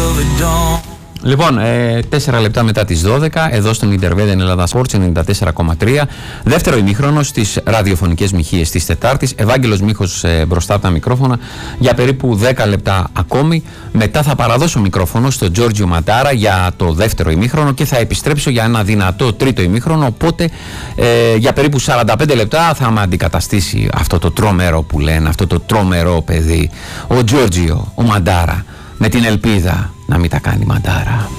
Λοιπόν, 4 λεπτά μετά τις 12, εδώ στον Interveden Ελλάδα Sports 94,3. Δεύτερο ημίχρονο στις ραδιοφωνικές μοιχείες της Τετάρτης. Ευάγγελος Μίχος μπροστά από τα μικρόφωνα για περίπου 10 λεπτά ακόμη. Μετά θα παραδώσω μικρόφωνο στον Τζόρτζιο Μαντάρα για το δεύτερο ημίχρονο και θα επιστρέψω για ένα δυνατό τρίτο ημίχρονο. Οπότε για περίπου 45 λεπτά θα με αντικαταστήσει αυτό το τρομερό που λένε, αυτό το τρομερό παιδί, ο Τζόρτζιο, ο Μαντάρα, με την ελπίδα να μην τα κάνει Μαντάρα.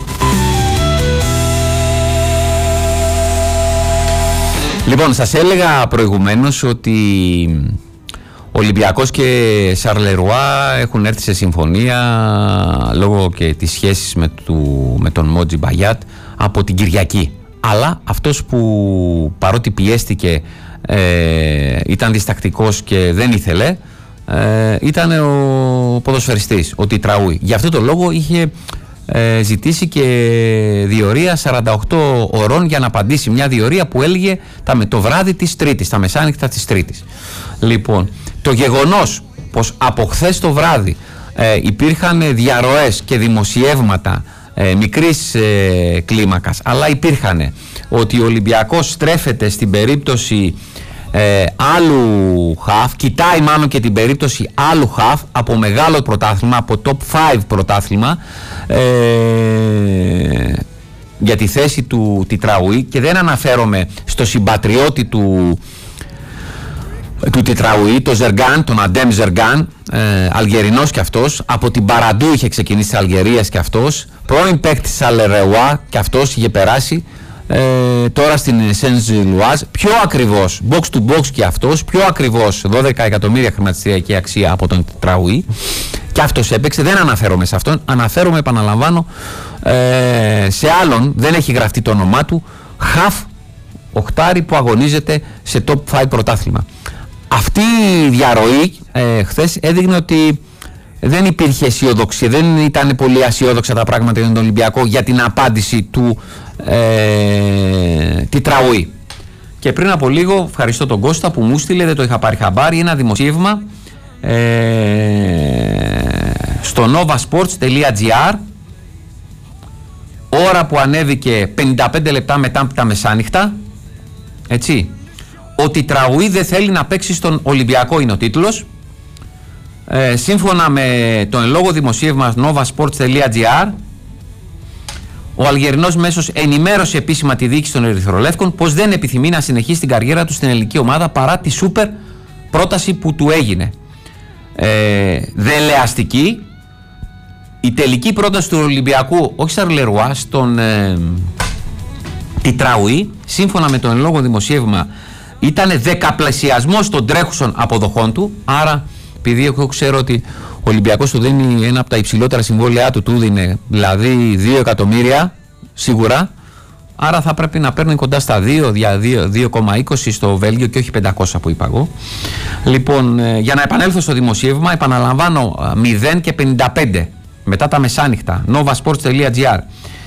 Λοιπόν, σας έλεγα προηγουμένως ότι Ολυμπιακός και Σαρλερουά έχουν έρθει σε συμφωνία λόγω και της σχέσης με τον Μότζι Μπαγιάτ από την Κυριακή. Αλλά αυτός που παρότι πιέστηκε ήταν διστακτικός και δεν ήθελε, ήταν ο ποδοσφαιριστής, ο Τιτραούι. Γι' αυτό το λόγο είχε ζητήσει και διορία 48 ωρών για να απαντήσει. Μια διορία που έλεγε το βράδυ της Τρίτης, τα μεσάνυχτα της Τρίτης. Λοιπόν, το γεγονός πως από χθες το βράδυ υπήρχαν διαρροές και δημοσιεύματα μικρής κλίμακας, αλλά υπήρχαν ότι ο Ολυμπιακός στρέφεται στην περίπτωση άλλου χαφ, κοιτάει μάλλον και την περίπτωση άλλου χαφ από μεγάλο πρωτάθλημα, από top 5 πρωτάθλημα, για τη θέση του Τιτραούι, και δεν αναφέρομαι στο συμπατριώτη του Τιτραούι, τον Ζεργάν, τον Αντέμ Ζεργάν, Αλγερινός και αυτός, από την Παραντού είχε ξεκινήσει της Αλγερίας και αυτός, πρώην παίκτης της Αλερεουά και αυτός είχε περάσει, τώρα στην Σεντζιλουάζ, πιο ακριβώς box to box και αυτός, πιο ακριβώς 12 εκατομμύρια χρηματιστηριακή αξία από τον Τιτραούι, και αυτός έπαιξε. Δεν αναφέρομαι σε αυτόν, αναφέρομαι, επαναλαμβάνω, σε άλλον, δεν έχει γραφτεί το όνομά του, χαφ οχτάρι που αγωνίζεται σε top 5 πρωτάθλημα. Αυτή η διαρροή χθες έδειχνε ότι δεν υπήρχε αισιοδοξία, δεν ήταν πολύ αισιόδοξα τα πράγματα για τον Ολυμπιακό για την απάντηση του Τιτραούι. Και πριν από λίγο, ευχαριστώ τον Κώστα που μου στείλε, δεν το είχα πάρει χαμπάρι, ένα δημοσίευμα στο novasports.gr, ώρα που ανέβηκε 55 λεπτά μετά τα μεσάνυχτα, έτσι. Ο Τιτραούι δεν θέλει να παίξει στον Ολυμπιακό, είναι ο τίτλος. Σύμφωνα με το εν λόγω δημοσίευμα novasports.gr, ο Αλγερινός μέσος ενημέρωσε επίσημα τη διοίκηση των Ερυθρολεύκων πως δεν επιθυμεί να συνεχίσει την καριέρα του στην ελληνική ομάδα παρά τη σούπερ πρόταση που του έγινε. Δελεαστική η τελική πρόταση του Ολυμπιακού, όχι Σαρλερουά, στον Τιτραούι, σύμφωνα με το εν λόγω δημοσίευμα, ήταν δεκαπλασιασμός των τρέχουσων αποδοχών του. Άρα, επειδή εγώ ξέρω ότι ο Ολυμπιακός του δίνει ένα από τα υψηλότερα συμβόλαιά του δίνει, δηλαδή 2 εκατομμύρια σίγουρα, άρα θα πρέπει να παίρνει κοντά στα 2,20 στο Βέλγιο και όχι 500 που είπα εγώ. Λοιπόν, για να επανέλθω στο δημοσίευμα, επαναλαμβάνω, 0 και 55 μετά τα μεσάνυχτα, novasports.gr.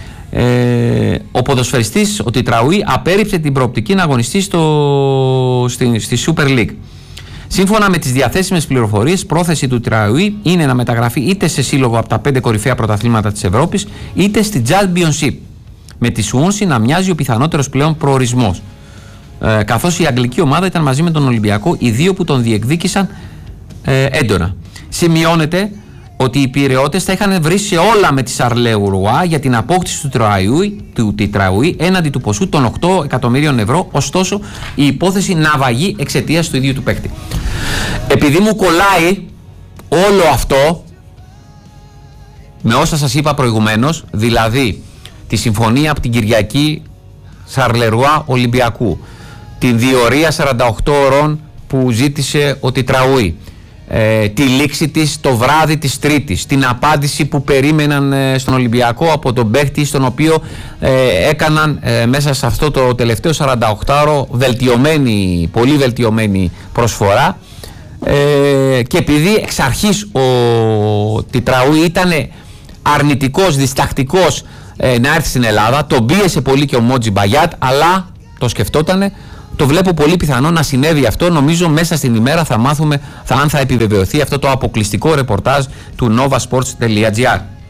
Ο ποδοσφαιριστής, ο Τιτραούι, απέρριψε την προοπτική να αγωνιστεί στη Super League. Σύμφωνα με τις διαθέσιμες πληροφορίες, πρόθεση του Τιτραούι είναι να μεταγραφεί είτε σε σύλλογο από τα 5 κορυφαία πρωταθλήματα της Ευρώπης, είτε στη Championship, με τη Σουόνσι να μοιάζει ο πιθανότερος πλέον προορισμός. Καθώς η αγγλική ομάδα ήταν μαζί με τον Ολυμπιακό οι δύο που τον διεκδίκησαν έντονα. Σημειώνεται ότι οι Πειραιώτες θα είχαν βρει σε όλα με τη Σαρλερουά για την απόκτηση του Τιτραούι έναντι του ποσού των 8 εκατομμύριων ευρώ, ωστόσο η υπόθεση ναυαγεί εξαιτίας του ίδιου του παίκτη. Επειδή μου κολλάει όλο αυτό με όσα σας είπα προηγουμένως, δηλαδή τη συμφωνία από την Κυριακή Σαρλερουά Ολυμπιακού, την διορία 48 ώρων που ζήτησε ο Τιτραούι, τη λήξη της το βράδυ της Τρίτης, την απάντηση που περίμεναν στον Ολυμπιακό από τον παίχτη, στον οποίο έκαναν μέσα σε αυτό το τελευταίο 48ωρο πολύ βελτιωμένη προσφορά, και επειδή εξ αρχής ο Τιτραούι ήταν αρνητικός, διστακτικός να έρθει στην Ελλάδα, τον πίεσε πολύ και ο Μότζι Μπαγιάτ, αλλά το σκεφτότανε. Το βλέπω πολύ πιθανό να συνέβη αυτό. Νομίζω μέσα στην ημέρα θα μάθουμε αν θα επιβεβαιωθεί αυτό το αποκλειστικό ρεπορτάζ του novasports.gr.